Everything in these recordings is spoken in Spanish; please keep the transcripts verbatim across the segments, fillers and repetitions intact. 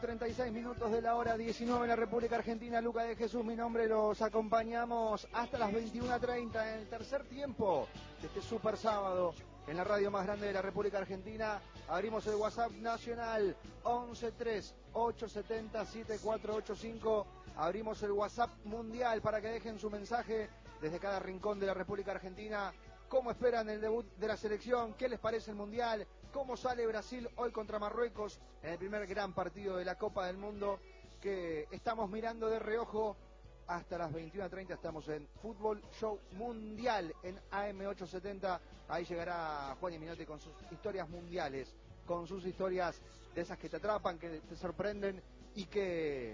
treinta y seis minutos de la hora diecinueve en la República Argentina. Luca de Jesús, mi nombre, los acompañamos hasta las veintiuna treinta en el tercer tiempo de este super sábado en la radio más grande de la República Argentina. Abrimos el WhatsApp nacional once tres ocho siete cero siete cuatro ocho cinco. Abrimos el WhatsApp mundial para que dejen su mensaje desde cada rincón de la República Argentina. ¿Cómo esperan el debut de la selección? ¿Qué les parece el Mundial? ¿Cómo sale Brasil hoy contra Marruecos en el primer gran partido de la Copa del Mundo que estamos mirando de reojo? Hasta las veintiuna treinta estamos en Fútbol Show Mundial en A M ochocientos setenta. Ahí llegará Juan y Minotti con sus historias mundiales, con sus historias de esas que te atrapan, que te sorprenden y que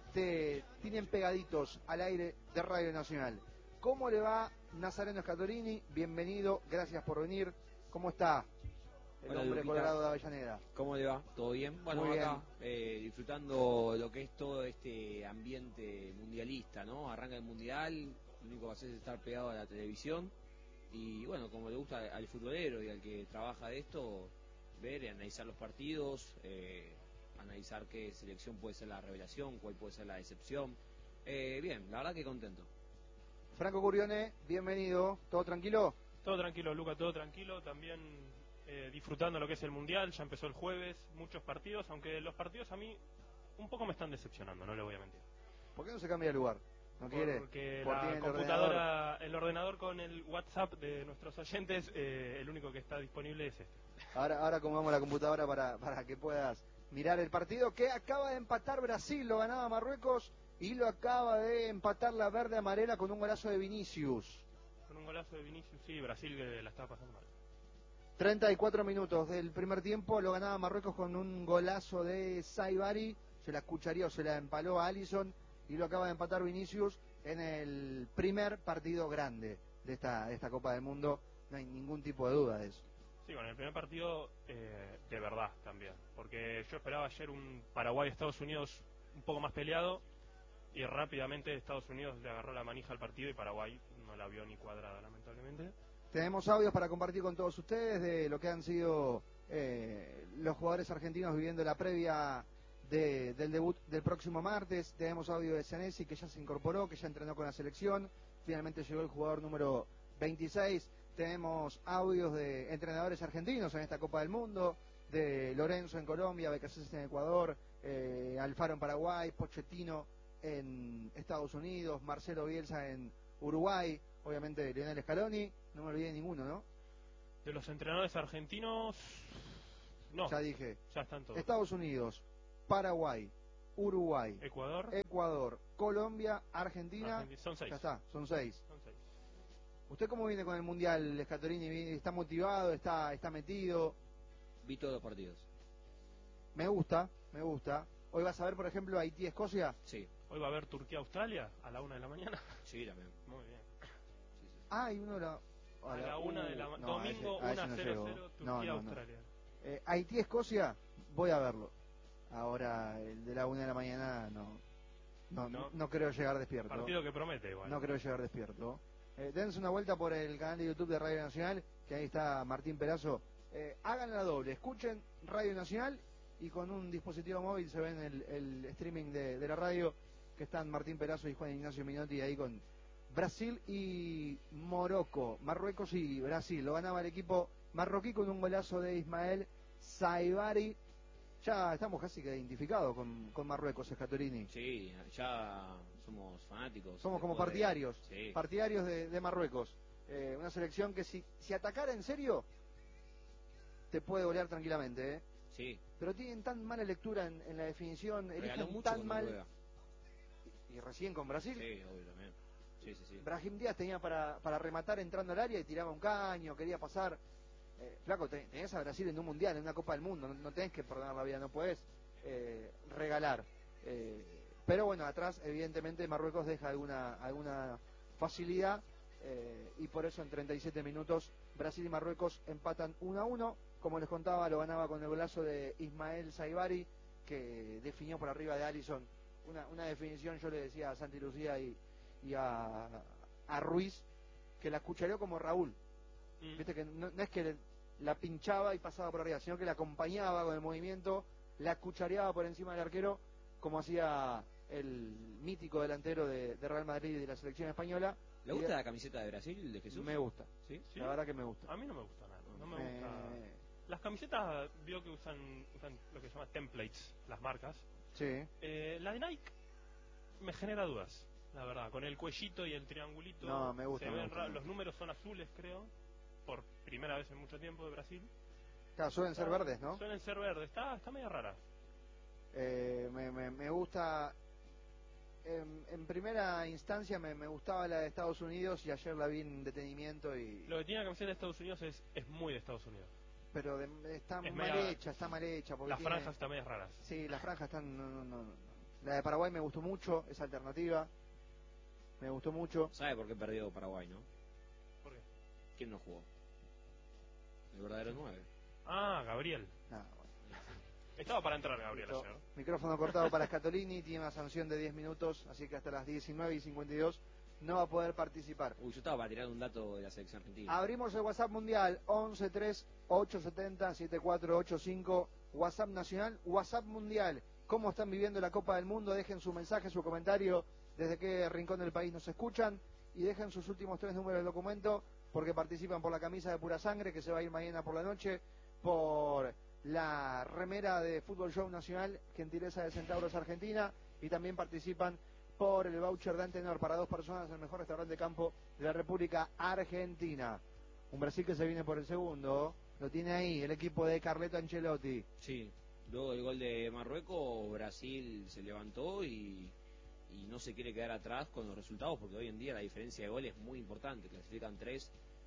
te tienen pegaditos al aire de Radio Nacional. ¿Cómo le va Nazareno Scatorini? Bienvenido, gracias por venir. ¿Cómo está el Hola, hombre Luquita. colorado de Avellaneda? ¿Cómo le va? ¿Todo bien? Bueno, Muy acá eh, disfrutando lo que es todo este ambiente mundialista, ¿no? Arranca el mundial, lo único que hacer es estar pegado a la televisión y bueno, como le gusta al futbolero y al que trabaja de esto, ver y analizar los partidos, eh, analizar qué selección puede ser la revelación, cuál puede ser la decepción. Eh, bien, la verdad que contento. Franco Curione, bienvenido. ¿Todo tranquilo? Todo tranquilo, Luca, todo tranquilo. También eh, disfrutando lo que es el Mundial. Ya empezó el jueves, muchos partidos, aunque los partidos a mí un poco me están decepcionando, no le voy a mentir. ¿Por qué no se cambia de lugar? ¿No quiere? Porque ¿Por la tiene el computadora, ordenador? el ordenador con el WhatsApp de nuestros oyentes, eh, el único que está disponible es este. Ahora, ahora acomodamos la computadora para, para que puedas mirar el partido que acaba de empatar Brasil, lo ganaba Marruecos y lo acaba de empatar la verde amarela con un golazo de Vinicius. Con un golazo de Vinicius, sí, Brasil que la está pasando mal. treinta y cuatro minutos del primer tiempo, lo ganaba Marruecos con un golazo de Saibari, se la escucharía o se la empaló a Alisson y lo acaba de empatar Vinicius en el primer partido grande de esta, de esta Copa del Mundo, no hay ningún tipo de duda de eso. Sí, bueno, el primer partido eh, de verdad también, porque yo esperaba ayer un Paraguay-Estados Unidos un poco más peleado y rápidamente Estados Unidos le agarró la manija al partido y Paraguay no la vio ni cuadrada, lamentablemente. Tenemos audios para compartir con todos ustedes de lo que han sido eh, los jugadores argentinos viviendo la previa de, del debut del próximo martes. Tenemos audio de Senesi que ya se incorporó, que ya entrenó con la selección. Finalmente llegó el jugador número veintiséis. Tenemos audios de entrenadores argentinos en esta Copa del Mundo, de Lorenzo en Colombia, Becasés en Ecuador, eh, Alfaro en Paraguay, Pochettino en Estados Unidos, Marcelo Bielsa en Uruguay, obviamente Lionel Scaloni, no me olvidé de ninguno, ¿no? De los entrenadores argentinos, no. Ya dije. Ya están todos. Estados Unidos, Paraguay, Uruguay, Ecuador, Ecuador, Colombia, Argentina. Argentina. Son seis. Ya está, son seis. Son seis. ¿Usted cómo viene con el Mundial, Scatorini? ¿Está motivado? ¿Está, está metido? Vi todos los partidos. Me gusta, me gusta. Hoy vas a ver, por ejemplo, Haití-Escocia. Sí. Hoy va a haber Turquía-Australia a la una de la mañana. Sí, también. Muy bien. Sí, sí. Ah, y uno la... A la una de la uh, ma- no, domingo a ese- a una ese cero no cero llego. No, no, no. Turquía-Australia. Eh, Haití-Escocia, voy a verlo. Ahora, el de la una de la mañana, no. No, no, No. no creo llegar despierto. Partido que promete igual. No creo llegar despierto. Eh, dense una vuelta por el canal de YouTube de Radio Nacional, que ahí está Martín Perazo. Eh, hagan la doble, escuchen Radio Nacional y con un dispositivo móvil se ven el, el streaming de, de la radio, que están Martín Perazo y Juan Ignacio Minotti ahí con Brasil y Morocco, Marruecos y Brasil. Lo ganaba el equipo marroquí con un golazo de Ismael Saibari. Ya estamos casi que identificados con, con Marruecos, Scatorini. Sí, ya somos fanáticos. Somos como Después de- partidarios, Sí. partidarios de, de Marruecos. Eh, una selección que si, si atacara en serio, te puede golear tranquilamente, ¿eh? Sí. Pero tienen tan mala lectura en, en la definición, Regaló eligen mucho tan con mal. Noruega. Y, y recién con Brasil, Sí, obvio también. Sí, sí, sí. Brahim Díaz tenía para, para rematar entrando al área y tiraba un caño, quería pasar. Eh, flaco, te- tenés a Brasil en un mundial, en una Copa del Mundo, no, no tenés que perdonar la vida, no podés eh, regalar. Eh, pero bueno, atrás evidentemente Marruecos deja alguna, alguna facilidad eh, y por eso en treinta y siete minutos Brasil y Marruecos empatan uno a uno. Como les contaba, lo ganaba con el golazo de Ismael Saibari, que definió por arriba de Alisson. Una, una definición, yo le decía a Santi Lucía y, y a, a Ruiz, que la cuchareó como Raúl. Mm. Viste que no, no es que la pinchaba y pasaba por arriba, sino que la acompañaba con el movimiento la cuchareaba por encima del arquero, como hacía el mítico delantero de, de Real Madrid y de la selección española. ¿Le gusta la camiseta de Brasil, de Jesús? Me gusta, ¿Sí? ¿Sí? La verdad que me gusta. A mí no me gusta nada. No me Me- gusta. Las camisetas vio que usan, usan lo que se llama templates, las marcas. Sí. Eh, la de Nike me genera dudas, la verdad. Con el cuellito y el triangulito. No, me gusta, se me ven gusta, ra- me Los gusta. números son azules, creo. Por primera vez en mucho tiempo de Brasil. Claro, suelen ser Está- verdes, ¿no? Suelen ser verdes. Está, está media rara. Eh, me, me, me gusta. En, en primera instancia me, me gustaba la de Estados Unidos y ayer la vi en detenimiento y. Lo que tiene la camiseta de Estados Unidos es, es muy de Estados Unidos. Pero de- está Es mal media- hecha, está mal hecha. Porque Las tiene- franjas están medias raras. Sí, las franjas están. No, no, no, no. La de Paraguay me gustó mucho, esa alternativa. Me gustó mucho. ¿Sabe por qué perdió Paraguay, no? ¿Por qué? ¿Quién no jugó? El verdadero nueve. Ah, Gabriel. Nada, bueno. Estaba para entrar Gabriel Listo. ayer. Micrófono cortado para Scatolini, tiene una sanción de diez minutos, así que hasta las diecinueve y cincuenta y dos no va a poder participar. Uy, yo estaba para tirar un dato de la selección argentina. Abrimos el WhatsApp mundial once tres ocho siete cero siete cuatro ocho cinco, WhatsApp nacional, WhatsApp mundial. ¿Cómo están viviendo la Copa del Mundo? Dejen su mensaje, su comentario, desde qué rincón del país nos escuchan y dejen sus últimos tres números del documento porque participan por la camisa de pura sangre que se va a ir mañana por la noche, por la remera de Fútbol Show Nacional, gentileza de Centauros Argentina, y también participan por el voucher de Antenor para dos personas en el mejor restaurante de campo de la República Argentina. Un Brasil que se viene por el segundo, lo tiene ahí el equipo de Carleto Ancelotti. Sí, luego del gol de Marruecos, Brasil se levantó y, y no se quiere quedar atrás con los resultados porque hoy en día la diferencia de goles es muy importante. Clasifican tres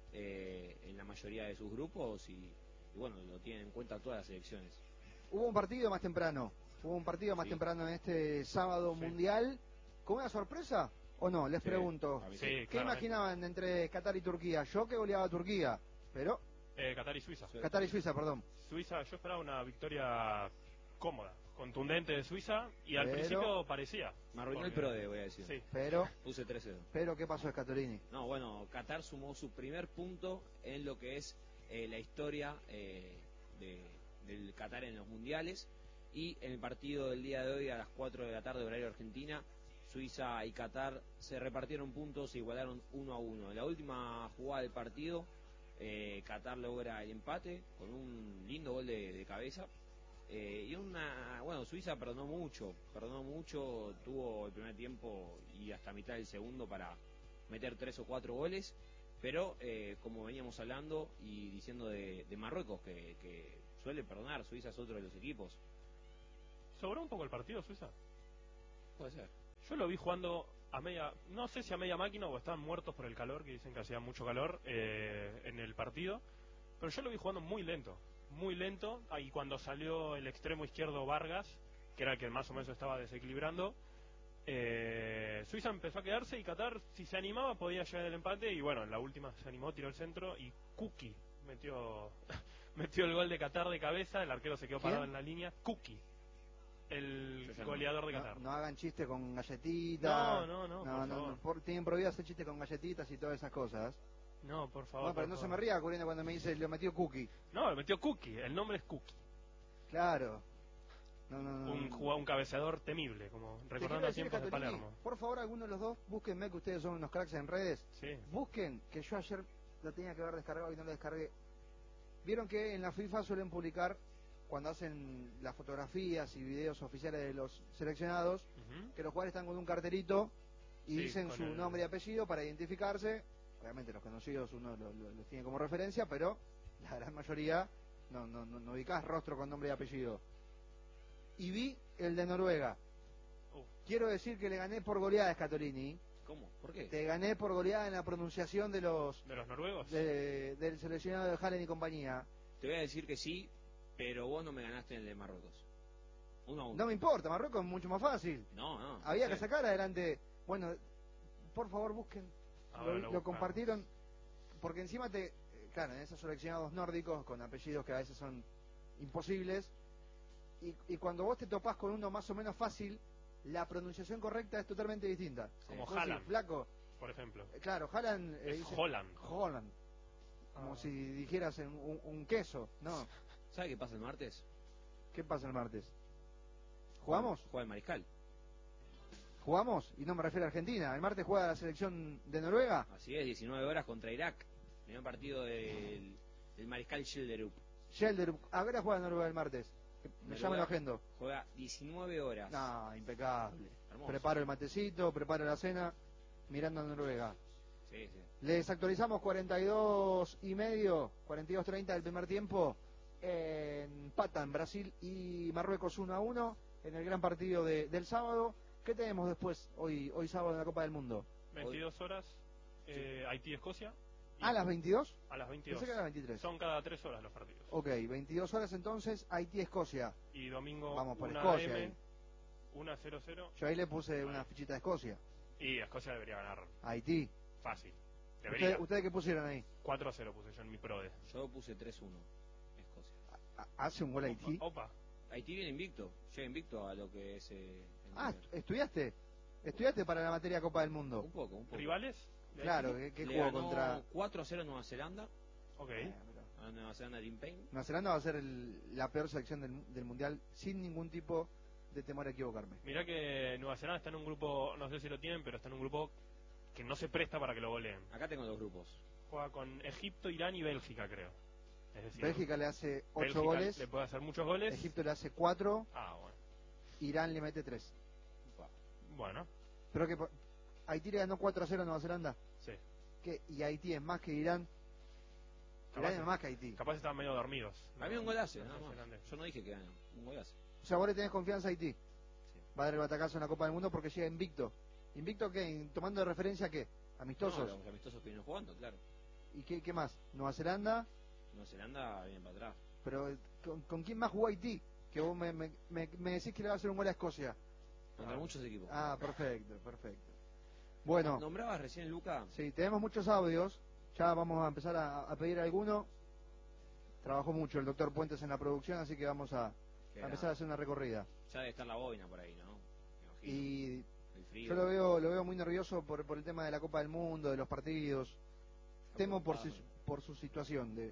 eh, en la mayoría de sus grupos y, y bueno, lo tienen en cuenta todas las selecciones. Hubo un partido más temprano, hubo un partido más Sí. temprano en este sábado Sí. mundial, ¿con una sorpresa o no? Les Sí, pregunto. a mí Sí, ¿Qué claramente. imaginaban entre Qatar y Turquía? Yo que goleaba a Turquía, pero... Eh, Qatar y Suiza. Sí. Qatar y Suiza, perdón. Suiza, yo esperaba una victoria cómoda, contundente de Suiza y al Pero- principio parecía. Me arruinó el Porque- PRODE, voy a decir. Sí. Pero, Puse tres cero. pero ¿qué pasó, Scatolini? No, bueno, Qatar sumó su primer punto en lo que es eh, la historia eh, de, del Qatar en los mundiales. Y en el partido del día de hoy a las cuatro de la tarde, horario Argentina, Suiza y Qatar se repartieron puntos, se igualaron uno a uno. En la última jugada del partido, eh, Qatar logra el empate con un lindo gol de, de cabeza. Eh, y una, bueno, Suiza perdonó mucho, perdonó mucho, tuvo el primer tiempo y hasta mitad del segundo para meter tres o cuatro goles, pero eh, como veníamos hablando y diciendo de, de Marruecos, que, que suele perdonar, Suiza es otro de los equipos. ¿Sobró un poco el partido Suiza? Puede ser. Yo lo vi jugando a media, no sé si a media máquina o estaban muertos por el calor, que dicen que hacía mucho calor eh, en el partido, pero yo lo vi jugando muy lento, muy lento, ah, y cuando salió el extremo izquierdo Vargas, que era el que más o menos estaba desequilibrando, eh, Suiza empezó a quedarse y Qatar, si se animaba, podía llegar el empate, y bueno, en la última se animó, tiró el centro y Kuki metió metió el gol de Qatar de cabeza, el arquero se quedó ¿Quién? parado en la línea, Kuki, el Yo ya no. goleador de No, Qatar. no hagan chistes con galletitas. No, no, no, por no, favor. por- tienen prohibido hacer chistes con galletitas y todas esas cosas. No, por favor. No, pero por no se favor. me ría, Corina, cuando me dice lo metió Cookie. No, lo metió Cookie, el nombre es Cookie. Claro. No, no, no. Un, jugá- un cabeceador temible, como Te quiero recordando decir, tiempos de Scatolini, Palermo. por favor, alguno de los dos, búsquenme que ustedes son unos cracks en redes. Sí. Busquen, que yo ayer lo tenía que haber descargado y no lo descargué. Vieron que en la FIFA suelen publicar, cuando hacen las fotografías y videos oficiales de los seleccionados, Ujú. que los jugadores están con un carterito y Sí, dicen con su el- nombre y apellido para identificarse. Obviamente los conocidos uno lo- lo- los tiene como referencia, pero la gran mayoría no, no, no, no ubicás rostro con nombre y apellido. Y vi el de Noruega. Uh, Quiero decir que le gané por goleada a Scatolini. ¿Cómo? ¿Por qué? Te gané por goleada en la pronunciación de los ¿De los noruegos? de- del seleccionado de Haaland y compañía. Te voy a decir que sí, pero vos no me ganaste en el de Marruecos. Uno a uno. No me importa, Marruecos es mucho más fácil. No, no. Había no que sé. sacar adelante. Bueno, por favor busquen. Ahora Lo, lo lo buscamos. compartieron. Porque encima te. eh, Claro, en esos seleccionados nórdicos con apellidos que a veces son imposibles. Y, y cuando vos te topás con uno más o menos fácil, la pronunciación correcta es totalmente distinta. Como Vos decís, Haaland. flaco. Por ejemplo. eh, Claro, Haaland. eh, Es dice- Holland. Holland. Como Ah. si dijeras en un, un queso, ¿no? ¿Sabe qué pasa el martes? ¿Qué pasa el martes? ¿Jugamos? Juega el Mariscal. ¿Jugamos? Y no me refiero a Argentina. El martes juega la selección de Noruega. Así es, diecinueve horas contra Irak. Primer partido del, del Mariscal Schilderup. Schilderup. ¿A qué hora juega Noruega el martes? Me Noruega llama el agendo. Juega diecinueve horas. No, impecable. Hermoso. Preparo el matecito, preparo la cena, mirando a Noruega. Sí, sí. Les actualizamos cuarenta y dos y medio, cuarenta y dos treinta del primer tiempo. Empatan Brasil y Marruecos uno a uno en el gran partido de, del sábado. ¿Qué tenemos después, hoy hoy sábado en la Copa del Mundo? veintidós horas, eh, sí. Haití-Escocia. ¿A las veintidós? A las veintidós. Pensé que a las veintitrés. Son cada tres horas los partidos. Ok, veintidós horas entonces, Haití-Escocia. Y domingo, vamos por una Escocia. A M, una cero cero. Yo ahí le puse una fichita de Escocia. Y Escocia debería ganar. Haití. Fácil. Debería. ¿Ustedes, ¿Ustedes qué pusieron ahí? cuatro a cero puse yo en mi prode. Yo puse tres uno. Escocia. ¿Hace un gol Haití? Opa. Haití viene invicto. Llega invicto a lo que es... Eh, ah, ¿estudiaste? ¿Estudiaste para la materia Copa del Mundo? Un poco, un poco. ¿Rivales? Claro, ¿qué, qué jugó contra...? cuatro a cero Nueva Zelanda. Ok. Eh, a Nueva Zelanda de Payne. Nueva Zelanda va a ser el, la peor selección del, del Mundial sin ningún tipo de temor a equivocarme. Mirá que Nueva Zelanda está en un grupo, no sé si lo tienen, pero está en un grupo que no se presta para que lo goleen. Acá tengo dos grupos. Juega con Egipto, Irán y Bélgica, creo. Es decir, Bélgica le hace ocho Bélgica goles. Le puede hacer muchos goles. Egipto le hace cuatro. Ah, bueno. Irán le mete tres. Bueno. Pero que Haití le ganó cuatro a cero a Nueva Zelanda. Sí. ¿Qué? Y Haití es más que Irán. Capaz, Irán es más que Haití. Capaz estaban medio dormidos. A mí un golazo, no, nada no, más. Yo no dije que ganó. Un golazo. O sea, vos le tenés confianza a Haití. Sí. Va a dar el batacazo en la Copa del Mundo porque llega invicto. ¿Invicto qué? ¿Tomando de referencia qué? ¿Amistosos? No, los amistosos que vienen jugando, claro. ¿Y qué, qué más? ¿Nueva Zelanda? Nueva Zelanda viene para atrás. Pero ¿con, ¿con quién más jugó Haití? Que vos me, me, me, me decís que le va a hacer un gol a Escocia. Contra ah. muchos equipos. Ah, perfecto, perfecto. Bueno. ¿Nombrabas recién, Luca? Sí, tenemos muchos audios. Ya vamos a empezar a, a pedir alguno. Trabajó mucho el doctor Puentes en la producción, así que vamos a, a empezar a hacer una recorrida. Ya debe estar la boina por ahí, ¿no? Me y el frío. Yo lo veo lo veo muy nervioso por, por el tema de la Copa del Mundo, de los partidos. Está Temo por su, por su situación de,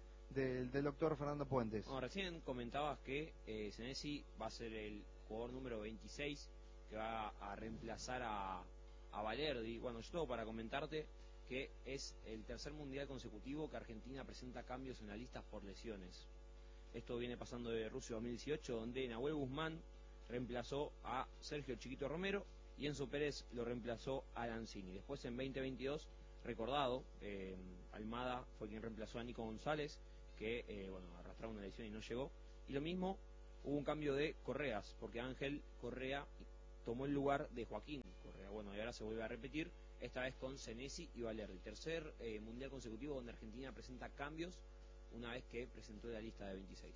de del doctor Fernando Puentes. No, recién comentabas que eh, Senesi va a ser el jugador número veintiséis que va a reemplazar a, a Valerdi. Bueno, yo tengo para comentarte que es el tercer mundial consecutivo que Argentina presenta cambios en la lista por lesiones. Esto viene pasando de Rusia dos mil dieciocho, donde Nahuel Guzmán reemplazó a Sergio Chiquito Romero y Enzo Pérez lo reemplazó a Lanzini. Después en veinte veintidós, recordado, eh, Almada fue quien reemplazó a Nico González, que eh, bueno, arrastraba una lesión y no llegó. Y lo mismo, hubo un cambio de Correas, porque Ángel Correa tomó el lugar de Joaquín Correa. Bueno, y ahora se vuelve a repetir, esta vez con Senesi y Valerdi. Tercer eh, mundial consecutivo donde Argentina presenta cambios una vez que presentó la lista de veintiséis.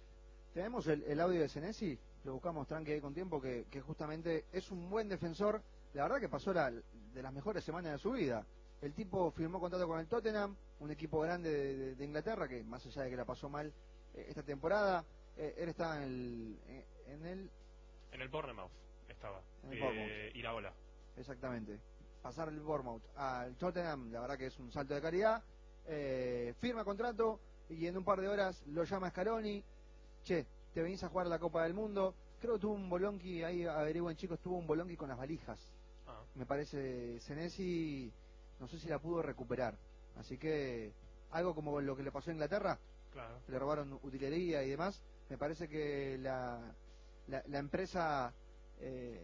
Tenemos el, el audio de Senesi, lo buscamos tranqui ahí con tiempo, que, que justamente es un buen defensor. La verdad que pasó la, de las mejores semanas de su vida. El tipo firmó contrato con el Tottenham, un equipo grande de, de, de Inglaterra, que más allá de que la pasó mal eh, esta temporada, eh, él estaba en el... Eh, en el, en el Bournemouth estaba, en el eh, Bournemouth. Iraola. Exactamente. Pasar el Bournemouth al Tottenham, la verdad que es un salto de calidad. Eh, firma contrato y en un par de horas lo llama Scaloni. Che, te venís a jugar la Copa del Mundo. Creo que tuvo un bolonqui, ahí averigüen chicos, tuvo un bolonqui con las valijas. Ah. Me parece, Senesi, no sé si la pudo recuperar. Así que, algo como lo que le pasó a Inglaterra, claro. le robaron utilería y demás. Me parece que la, la, la empresa eh,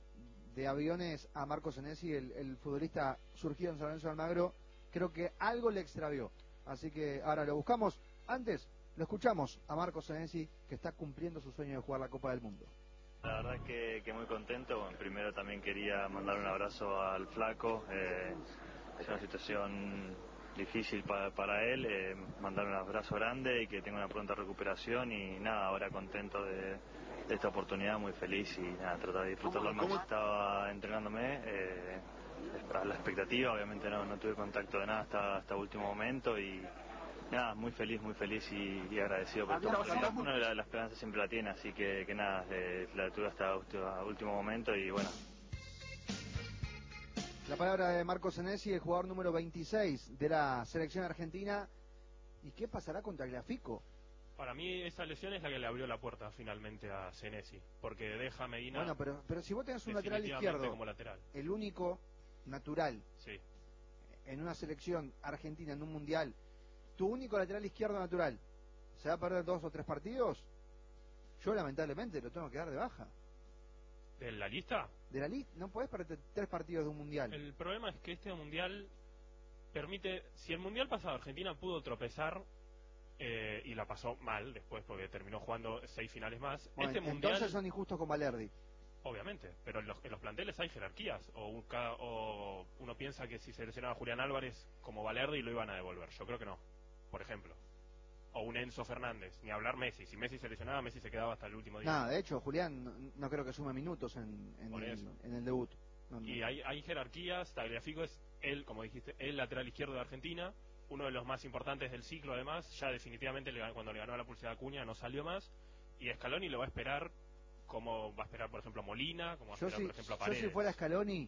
de aviones a Marco Senesi, el, el futbolista surgido en San Lorenzo de Almagro, creo que algo le extravió. Así que ahora lo buscamos. Antes lo escuchamos a Marco Senesi, que está cumpliendo su sueño de jugar la Copa del Mundo. La verdad que, que muy contento. Bueno, primero también quería mandar un abrazo al Flaco. Eh, es una situación difícil para, para él. Eh, mandar un abrazo grande y que tenga una pronta recuperación. Y nada, ahora contento de, de esta oportunidad, muy feliz y nada, tratar de disfrutarlo más. Estaba entrenándome. Eh, para la expectativa, obviamente no, no tuve contacto de nada hasta, hasta último momento y nada, muy feliz, muy feliz y, y agradecido por todo. Uno la, la esperanza siempre la tiene, así que, que nada, eh, la tuve hasta último, último momento y bueno. La palabra de Marco Senesi, el jugador número veintiséis de la selección argentina. ¿Y qué pasará contra Glafico? Para mí esa lesión es la que le abrió la puerta finalmente a Senesi, porque deja a Medina. Bueno, pero, pero si vos tenés un lateral definitivamente izquierdo, como lateral. el único natural Sí. en una selección argentina en un mundial, tu único lateral izquierdo natural, ¿se va a perder dos o tres partidos? Yo lamentablemente lo tengo que dar de baja. ¿De la lista? De la lista, no podés perder tres partidos de un mundial. El problema es que este mundial permite, si el mundial pasado Argentina pudo tropezar eh, y la pasó mal después porque terminó jugando seis finales más, Bueno, este mundial entonces son injustos con Valerdi. obviamente, pero en los, en los planteles hay jerarquías o, un, cada- o uno piensa que si seleccionaba a Julián Álvarez como Valerdi lo iban a devolver. Yo creo que no, por ejemplo. O un Enzo Fernández, ni hablar Messi. Si Messi seleccionaba, Messi se quedaba hasta el último día. Nada, de hecho, Julián no, no creo que sume minutos en, en, Por el, eso. en el debut. No, no. Y hay, hay jerarquías. Tagliafico es él, como dijiste, el lateral izquierdo de Argentina, uno de los más importantes del ciclo además. Ya definitivamente le gan- cuando le ganó la pulsera a Acuña no salió más. Y Scaloni lo va a esperar como va a esperar, por ejemplo, a Molina, como va a Yo, esperar, si, por ejemplo, a yo Paredes. si fuera Scaloni,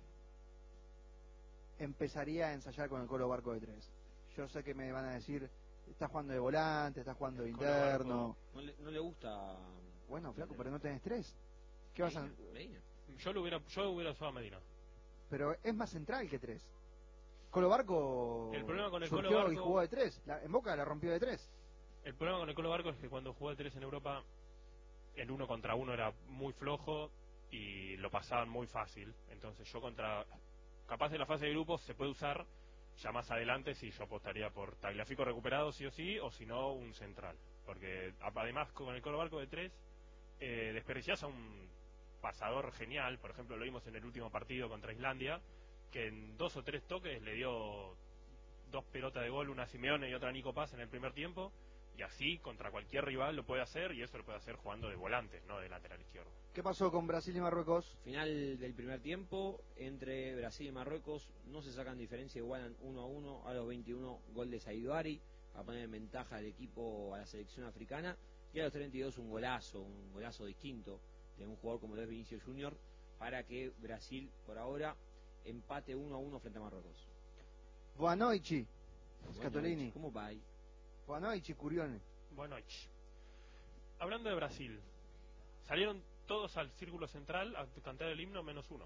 empezaría a ensayar con el Colo Barco de tres. Yo sé que me van a decir, está jugando de volante, está jugando de El Colo interno. No le, no le gusta. Bueno, flaco, pero no tenés tres. ¿Qué vas a...? Medina, Medina. Yo lo hubiera, yo hubiera usado a Medina. Pero es más central que tres. Colo Barco El problema con el surgió Colo Barco- y jugó de tres. La- en Boca la rompió de tres. El problema con el Colo Barco es que cuando jugó el tres en Europa, el uno contra uno era muy flojo y lo pasaban muy fácil. Entonces yo contra... Capaz de la fase de grupos se puede usar ya más adelante, si yo apostaría por Tagliafico recuperado sí o sí, o si no un central. Porque a- además con el Colo Barco de tres eh, desperdiciás a un pasador genial. Por ejemplo, lo vimos en el último partido contra Islandia, que en dos o tres toques le dio dos pelotas de gol, una a Simeone y otra a Nico Paz en el primer tiempo, y así contra cualquier rival lo puede hacer, y eso lo puede hacer jugando de volante, no de lateral izquierdo. ¿Qué pasó con Brasil y Marruecos? Final del primer tiempo entre Brasil y Marruecos, no se sacan diferencia, igualan uno a uno a los veintiuno, gol de Saiduari a poner en ventaja al equipo, a la selección africana, y a los treinta y dos un golazo, un golazo distinto de un jugador como lo es Vinicius Junior, para que Brasil por ahora empate uno a uno frente a Marruecos. Boa noite, Bueno, Scatolini. ¿cómo va ahí? Boa noite, Curione. Bueno, ch. Hablando de Brasil, salieron todos al círculo central a cantar el himno menos uno,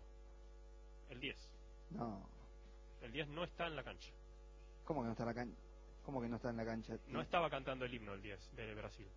el diez. No, El diez no está en la cancha. ¿cómo que no está en la cancha? ¿Cómo que no está en la cancha? No estaba cantando el himno el diez de Brasil.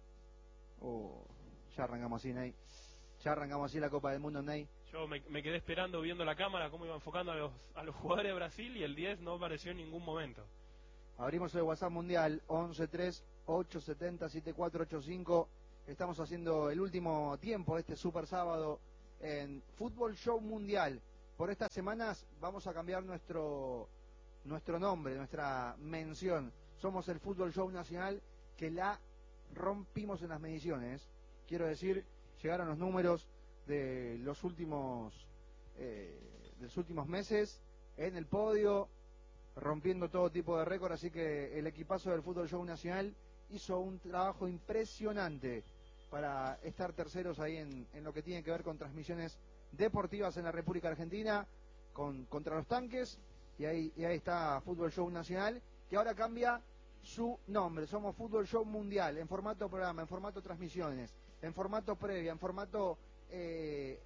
Oh, ya arrancamos así, Ney. Ya arrancamos así la Copa del Mundo, Ney. Yo me, me quedé esperando, viendo la cámara, cómo iba enfocando a los, a los jugadores de Brasil, y el diez no apareció en ningún momento. Abrimos el WhatsApp mundial once tres ocho siete cero siete cuatro ocho cinco. Estamos haciendo el último tiempo de este super sábado en Fútbol Show Mundial. Por estas semanas vamos a cambiar nuestro nuestro nombre, nuestra mención. Somos el Fútbol Show Nacional, que la rompimos en las mediciones. Quiero decir, llegaron los números de los últimos eh, de los últimos meses en el podio, rompiendo todo tipo de récord, así que el equipazo del Fútbol Show Nacional hizo un trabajo impresionante para estar terceros ahí en, en lo que tiene que ver con transmisiones deportivas en la República Argentina, con contra los tanques, y ahí, y ahí está Fútbol Show Nacional, que ahora cambia su nombre. Somos Fútbol Show Mundial, en formato programa, en formato transmisiones, en formato previa, en formato eh,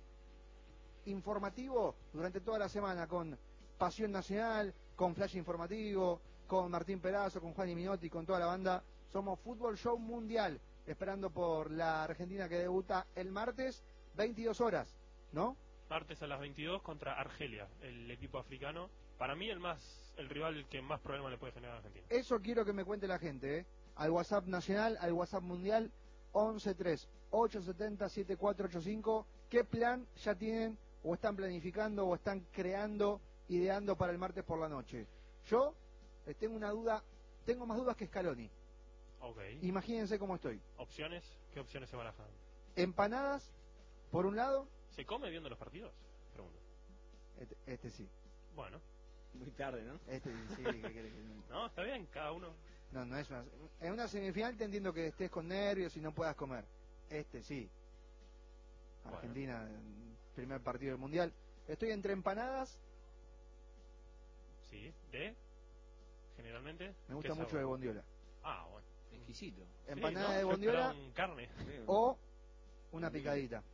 informativo durante toda la semana, con Pasión Nacional, con Flash Informativo, con Martín Perazo, con Juan y Minotti, con toda la banda. Somos Fútbol Show Mundial, esperando por la Argentina que debuta el martes, veintidós horas, ¿no? Martes a las veintidós contra Argelia, el equipo africano. Para mí el más el rival que más problemas le puede generar a Argentina. Eso quiero que me cuente la gente, ¿eh? Al WhatsApp nacional, al WhatsApp mundial, once tres ocho siete cero siete cuatro ocho cinco. ¿Qué plan ya tienen o están planificando o están creando, ideando para el martes por la noche? Yo eh, tengo una duda, tengo más dudas que Scaloni. Ok. Imagínense cómo estoy. ¿Opciones? ¿Qué opciones se barajan? Empanadas, por un lado. ¿Se come viendo los partidos? Pregunto. Este, este sí. Bueno. Muy tarde, ¿no? Este sí. ¿Qué querés que- No, está bien, cada uno. No, no es una... En una semifinal te entiendo que estés con nervios y no puedas comer. Este sí. Bueno. Argentina, primer partido del Mundial. Estoy entre empanadas. Sí, de. Generalmente. Me gusta ¿qué mucho sabor? de bondiola. Ah, bueno. Exquisito. Empanada Sí, ¿no? de Yo bondiola esperaba un carne. o una picadita.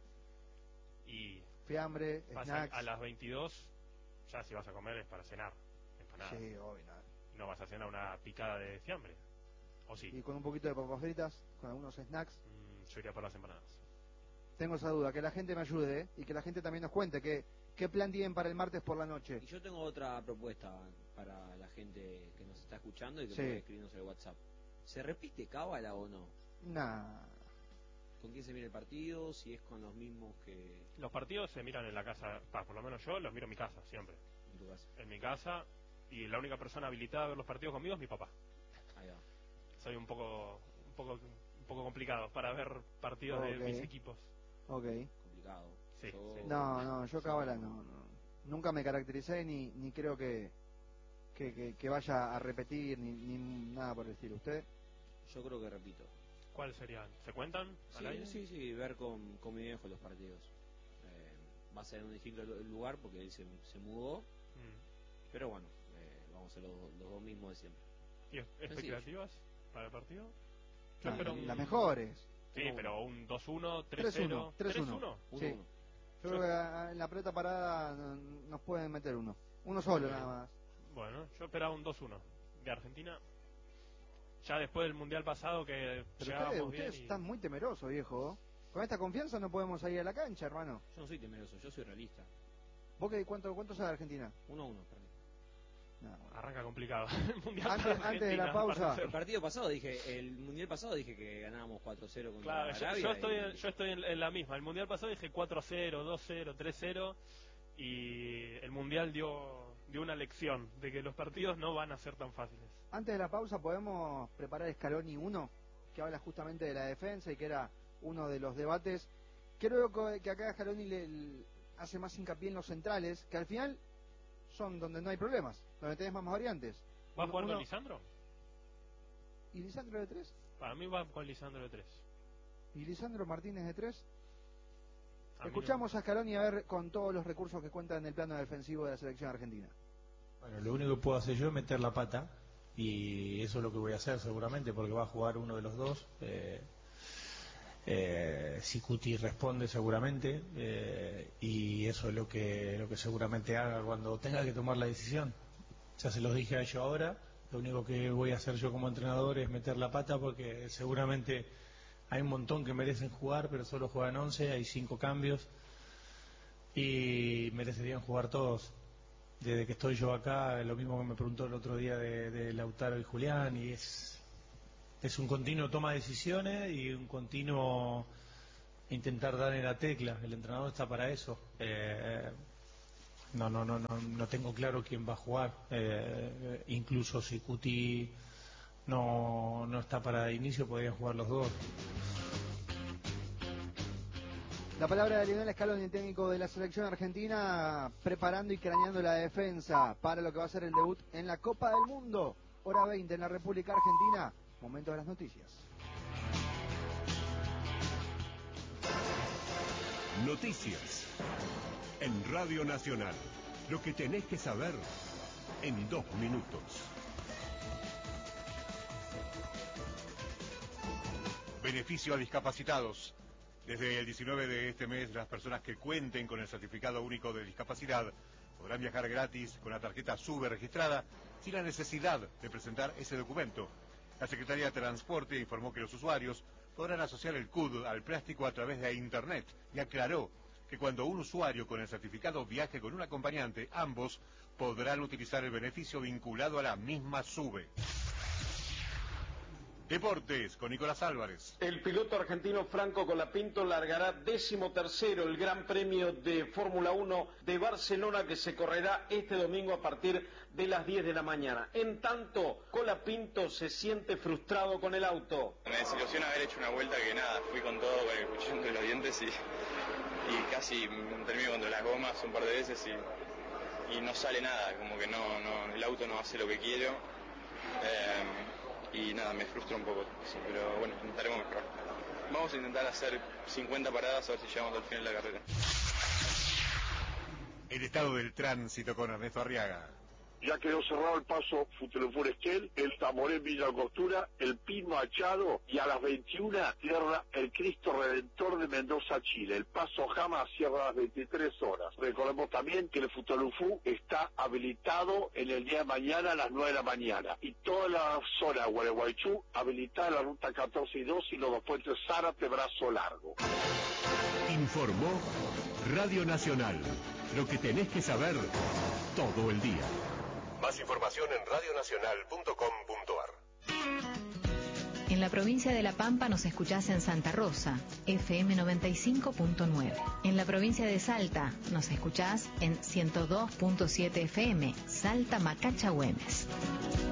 Y Fiambre, pasa snacks. a las veintidós, ya si vas a comer es para cenar. Empanada. Sí, obvio. No vas a cenar una picada de fiambre. ¿O sí? Y con un poquito de papas fritas, con algunos snacks. Mm, yo iría por las empanadas. Tengo esa duda, que la gente me ayude, ¿eh? Y que la gente también nos cuente que, qué plan tienen para el martes por la noche. Y yo tengo otra propuesta para la gente que nos está escuchando y que Sí. puede escribirnos en el WhatsApp. ¿Se repite cábala o no? Nah. ¿Con quién se mira el partido? Si es con los mismos que Los partidos se miran en la casa, pa, por lo menos yo los miro en mi casa, siempre. en tu casa. En mi casa, y la única persona habilitada a ver los partidos conmigo es mi papá. Ahí va. Soy un poco un poco, un poco complicado para ver partidos Ok. de mis equipos. Ok. Complicado. Sí, Yo- sí. No, no, yo cábala no, no. Nunca me caractericé ni, ni creo que, que, que, que vaya a repetir ni, ni nada por el estilo. ¿Usted? Yo creo que repito. ¿Cuáles serían? ¿Se cuentan al Sí, aire? sí, sí, ver con, con mi viejo los partidos. Eh, va a ser en un distinto lu- lugar porque él se, se mudó, Mm. pero bueno, eh, vamos a hacer los, los dos mismos de siempre. ¿Y es- expectativas para el partido? Yo Ah, espero un- Las mejores. Sí, pero un dos uno, tres tres cero. uno. tres uno. Uno, Sí. uno. Yo creo que a- en la pelota parada no- nos pueden meter uno. Uno solo Ok. nada más. Bueno, yo esperaba un dos uno de Argentina. Ya después del Mundial pasado que Pero ustedes, llegábamos bien ustedes y- están muy temerosos, viejo. Con esta confianza no podemos salir a la cancha, hermano. Yo no soy temeroso, yo soy realista. ¿Vos qué, cuánto, cuánto sabe Argentina? Uno a uno, perdí. No. arranca complicado. El Mundial Antes- para antes de la Argentina, pausa. parece. El partido pasado dije, el mundial pasado dije que ganábamos cuatro cero contra Claro, yo, Arabia. yo estoy, y- en, yo estoy en, en la misma. El Mundial pasado dije cuatro cero, dos cero, tres cero y el Mundial dio, dio una lección de que los partidos no van a ser tan fáciles. Antes de la pausa podemos preparar Scaloni uno, que habla justamente de la defensa y que era uno de los debates. Creo que que acá Scaloni le, le hace más hincapié en los centrales, que al final son donde no hay problemas, donde tenés más variantes. ¿Va a jugar Uno- con Lisandro? ¿Y Lisandro de tres? Para mí va con Lisandro de tres. ¿Y Lisandro Martínez de tres? A mí Escuchamos a Scaloni a ver con todos los recursos que cuenta en el plano defensivo de la selección argentina. Bueno, lo único que puedo hacer yo es meter la pata y eso es lo que voy a hacer seguramente porque va a jugar uno de los dos. Eh, eh, si Cuti responde seguramente eh, y eso es lo que lo que seguramente haga cuando tenga que tomar la decisión. Ya se los dije a ellos ahora. Lo único que voy a hacer yo como entrenador es meter la pata porque seguramente hay un montón que merecen jugar, pero solo juegan once, hay cinco cambios y merecerían jugar todos. Desde que estoy yo acá, lo mismo que me preguntó el otro día de, de Lautaro y Julián, y es, es un continuo toma de decisiones y un continuo intentar dar en la tecla. El entrenador está para eso. Eh, no, no, no, no, no tengo claro quién va a jugar. Eh, incluso si Cuti no, no está para inicio, podrían jugar los dos. La palabra de Lionel Scaloni, técnico de la selección argentina, preparando y craneando la defensa para lo que va a ser el debut en la Copa del Mundo. Hora veinte en la República Argentina. Momento de las noticias. Noticias en Radio Nacional. Lo que tenés que saber en dos minutos. Beneficio a discapacitados. Desde el diecinueve de este mes, las personas que cuenten con el certificado único de discapacidad podrán viajar gratis con la tarjeta SUBE registrada sin la necesidad de presentar ese documento. La Secretaría de Transporte informó que los usuarios podrán asociar el C U D al plástico a través de Internet y aclaró que cuando un usuario con el certificado viaje con un acompañante, ambos podrán utilizar el beneficio vinculado a la misma SUBE. Deportes con Nicolás Álvarez. El piloto argentino Franco Colapinto largará décimo tercero el Gran Premio de Fórmula uno de Barcelona que se correrá este domingo a partir de las diez de la mañana. En tanto, Colapinto se siente frustrado con el auto. Me desilusiona haber hecho una vuelta que nada, fui con todo, con el cuchillo entre los dientes y, y casi termino contra las gomas un par de veces y, y no sale nada, como que no, no, el auto no hace lo que quiero. Eh, y nada, me frustra un poco, sí, pero bueno, intentaremos mejorar. Vamos a intentar hacer cincuenta paradas a ver si llegamos al final de la carrera. El estado del tránsito con Ernesto Arriaga. Ya quedó cerrado el paso Futelufú Esquel, el Tamboré Villa Costura, el Pin Machado y a las veintiuna cierra el Cristo Redentor de Mendoza, Chile. El paso Jama cierra a las veintitrés horas. Recordemos también que el Futelufú está habilitado en el día de mañana a las nueve de la mañana y toda la zona de Gualeguaychú habilitada en la ruta catorce y dos y los dos puentes Zárate, Brazo Largo. Informó Radio Nacional. Lo que tenés que saber todo el día. Más información en radio nacional punto com punto a r. En la provincia de La Pampa nos escuchás en Santa Rosa, F M noventa y cinco punto nueve. En la provincia de Salta nos escuchás en ciento dos punto siete F M, Salta Macacha Güemes.